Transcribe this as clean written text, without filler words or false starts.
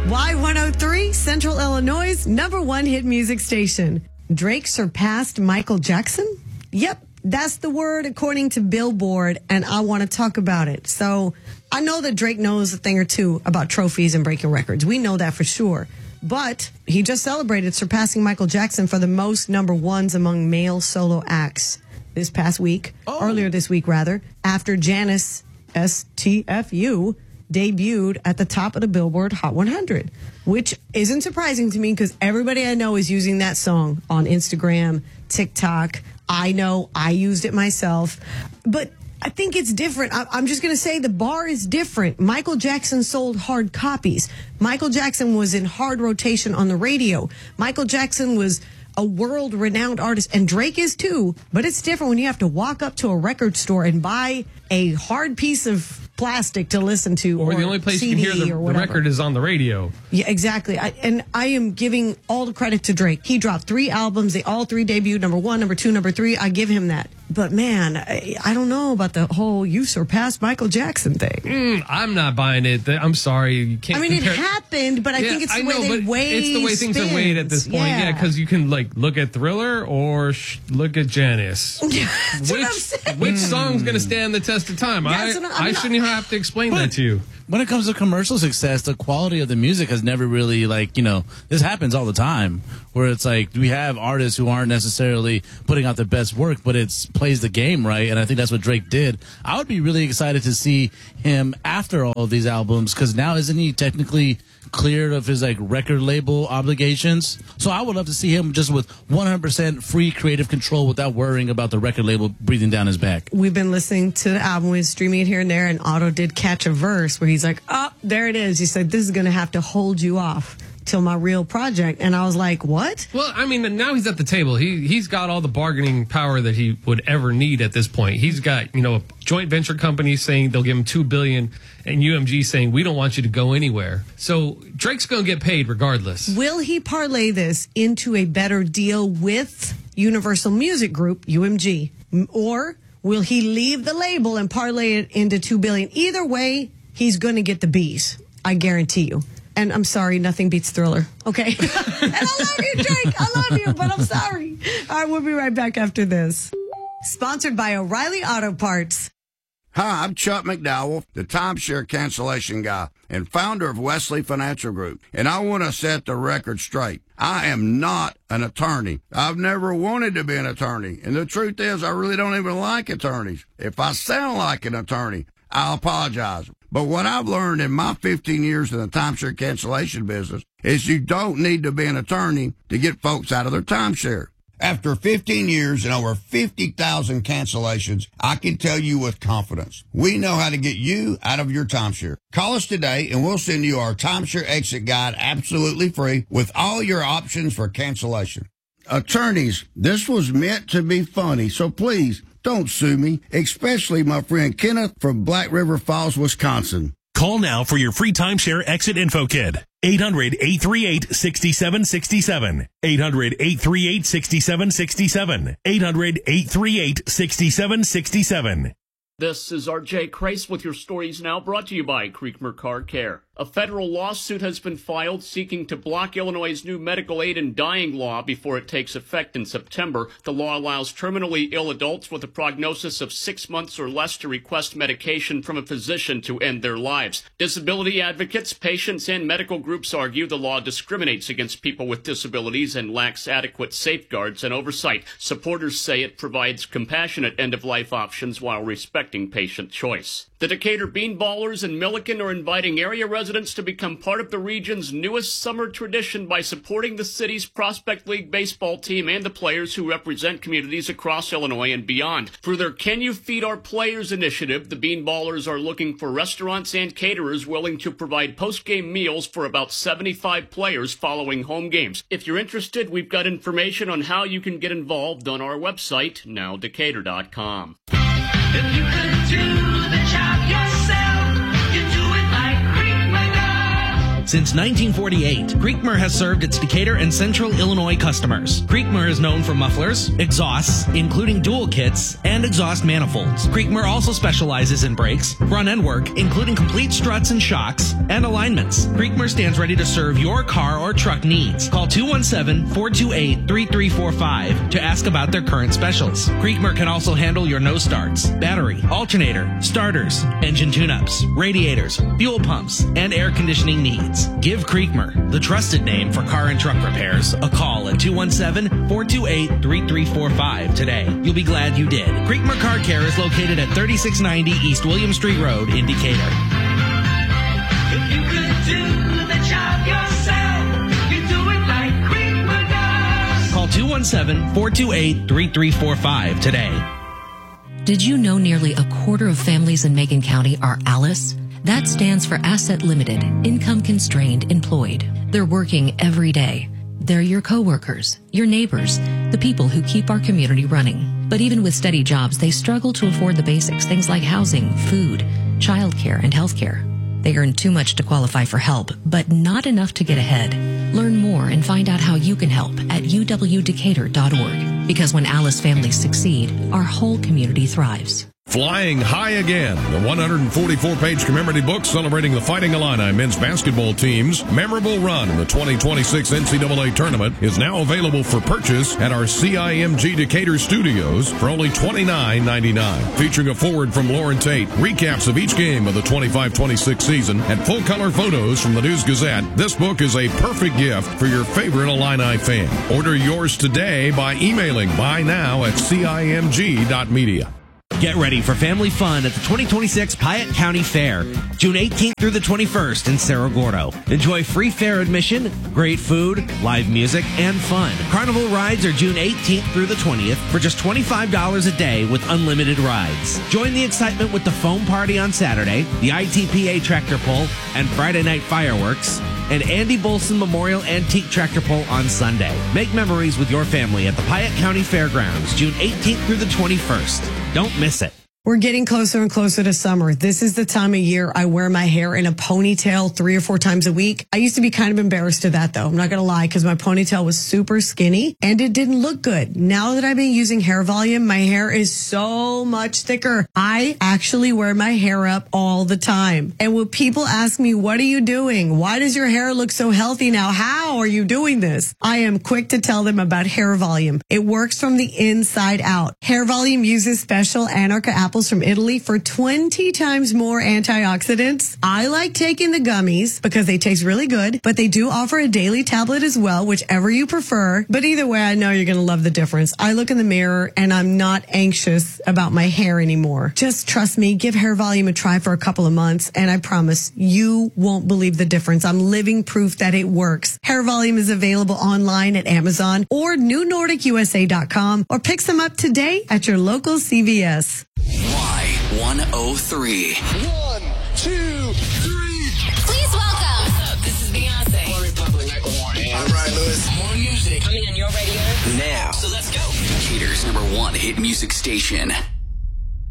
Y103, Central Illinois' #1 hit music station. Drake surpassed Michael Jackson? Yep, that's the word according to Billboard, and I want to talk about it. So I know that Drake knows a thing or two about trophies and breaking records. We know that for sure. But he just celebrated surpassing Michael Jackson for the most #1s among male solo acts this past week, earlier this week rather, after Janice STFU debuted at the top of the Billboard Hot 100, which isn't surprising to me because everybody I know is using that song on Instagram, TikTok. I know I used it myself, but I think it's different. I'm just going to say the bar is different. Michael Jackson sold hard copies. Michael Jackson was in hard rotation on the radio. Michael Jackson was a world-renowned artist, and Drake is too, but it's different when you have to walk up to a record store and buy a hard piece of plastic to listen to, or the only place CD you can hear the record is on the radio. Yeah, exactly. I am giving all the credit to Drake. He dropped 3 albums. They all 3 debuted, #1, #2, #3. I give him that. But man, I don't know about the whole you surpassed Michael Jackson thing. I'm not buying it. I'm sorry. You can't. I mean, it happened, but I think it's the way they weigh. It's the way things are weighed at this point. Yeah, because you can look at Thriller or look at Janice. Which song's going to stand the test of time? I shouldn't even have to explain that to you. When it comes to commercial success, the quality of the music has never really, this happens all the time, where it's like we have artists who aren't necessarily putting out the best work, but it plays the game right, and I think that's what Drake did. I would be really excited to see him after all of these albums, because now isn't he technically cleared of his record label obligations? So I would love to see him just with 100% free creative control without worrying about the record label breathing down his back. We've been listening to the album, we're streaming it here and there, and Otto did catch a verse where he's like, oh, there it is. He said, this is going to have to hold you off till my real project. And I was like, what? Well, I mean, now he's at the table. He's got all the bargaining power that he would ever need at this point. He's got, a joint venture company saying they'll give him $2 billion, and UMG saying we don't want you to go anywhere. So Drake's going to get paid regardless. Will he parlay this into a better deal with Universal Music Group, UMG, or will he leave the label and parlay it into $2 billion? Either way, he's going to get the bees. I guarantee you. And I'm sorry, nothing beats Thriller. Okay? And I love you, Drake. I love you, but I'm sorry. All right, we'll be right back after this. Sponsored by O'Reilly Auto Parts. Hi, I'm Chuck McDowell, the timeshare cancellation guy and founder of Wesley Financial Group. And I want to set the record straight. I am not an attorney. I've never wanted to be an attorney. And the truth is, I really don't even like attorneys. If I sound like an attorney, I'll apologize. But what I've learned in my 15 years in the timeshare cancellation business is you don't need to be an attorney to get folks out of their timeshare. After 15 years and over 50,000 cancellations, I can tell you with confidence, we know how to get you out of your timeshare. Call us today and we'll send you our timeshare exit guide absolutely free with all your options for cancellation. Attorneys, this was meant to be funny, so please don't sue me, especially my friend Kenneth from Black River Falls, Wisconsin. Call now for your free timeshare exit info kit. 800-838-6767. 800-838-6767. 800-838-6767. This is R.J. Crace with your stories now, brought to you by Creekmer Car Care. A federal lawsuit has been filed seeking to block Illinois' new medical aid in dying law before it takes effect in September. The law allows terminally ill adults with a prognosis of 6 months or less to request medication from a physician to end their lives. Disability advocates, patients, and medical groups argue the law discriminates against people with disabilities and lacks adequate safeguards and oversight. Supporters say it provides compassionate end-of-life options while respecting patient choice. The Decatur Beanballers in Milliken are inviting area residents to become part of the region's newest summer tradition by supporting the city's Prospect League baseball team and the players who represent communities across Illinois and beyond. Through their Can You Feed Our Players initiative, the Beanballers are looking for restaurants and caterers willing to provide post-game meals for about 75 players following home games. If you're interested, we've got information on how you can get involved on our website, nowdecatur.com. If you could do the job yourself, you do it like Creekmer does. Since 1948, Creekmer has served its Decatur and Central Illinois customers. Creekmer is known for mufflers, exhausts, including dual kits, and exhaust manifolds. Creekmer also specializes in brakes, front-end work, including complete struts and shocks, and alignments. Creekmer stands ready to serve your car or truck needs. Call 217-428-3345 to ask about their current specials. Creekmer can also handle your no starts, battery, alternator, starters, engine tune-ups, radiators, fuel pumps, and air conditioning needs. Give Creekmer, the trusted name for car and truck repairs, a call at 217-428-3345 today. You'll be glad you did. Creekmer Car Care is located at 3690 East William Street Road in Decatur. If you could do the job yourself, you do it like Creekmer does. Call 217-428-3345 today. Did you know nearly a quarter of families in Macon County are ALICE? That stands for Asset Limited, Income Constrained Employed. They're working every day. They're your coworkers, your neighbors, the people who keep our community running. But even with steady jobs, they struggle to afford the basics, things like housing, food, childcare, and healthcare. They earn too much to qualify for help, but not enough to get ahead. Learn more and find out how you can help at uwdecatur.org. Because when ALICE families succeed, our whole community thrives. Flying High Again, the 144-page commemorative book celebrating the Fighting Illini men's basketball team's memorable run in the 2026 NCAA tournament, is now available for purchase at our CIMG Decatur studios for only $29.99. Featuring a foreword from Lauren Tate, recaps of each game of the 25-26 season, and full-color photos from the News-Gazette, this book is a perfect gift for your favorite Illini fan. Order yours today by emailing buynow@cimg.media. Get ready for family fun at the 2026 Piatt County Fair, June 18th through the 21st in Cerro Gordo. Enjoy free fair admission, great food, live music, and fun. Carnival rides are June 18th through the 20th for just $25 a day with unlimited rides. Join the excitement with the foam party on Saturday, the ITPA tractor pull, and Friday night fireworks, and Andy Bolson Memorial Antique Tractor Pull on Sunday. Make memories with your family at the Piatt County Fairgrounds, June 18th through the 21st. Don't miss it. We're getting closer and closer to summer. This is the time of year I wear my hair in a ponytail 3 or 4 times a week. I used to be kind of embarrassed of that, though. I'm not going to lie, because my ponytail was super skinny and it didn't look good. Now that I've been using Hair Volume, my hair is so much thicker. I actually wear my hair up all the time. And when people ask me, what are you doing? Why does your hair look so healthy now? How are you doing this? I am quick to tell them about Hair Volume. It works from the inside out. Hair Volume uses special Anarcha apples from Italy for 20 times more antioxidants. I like taking the gummies because they taste really good, but they do offer a daily tablet as well, whichever you prefer. But either way, I know you're going to love the difference. I look in the mirror and I'm not anxious about my hair anymore. Just trust me, give Hair Volume a try for a couple of months, and I promise you won't believe the difference. I'm living proof that it works. Hair Volume is available online at Amazon or NewNordicUSA.com, or pick some up today at your local CVS. Y103. 1, 2, 3. Please welcome. What's up? This is Beyonce. One Republic. All right, Lewis. More music. Coming on your radio now. So let's go. Decatur's #1 hit music station.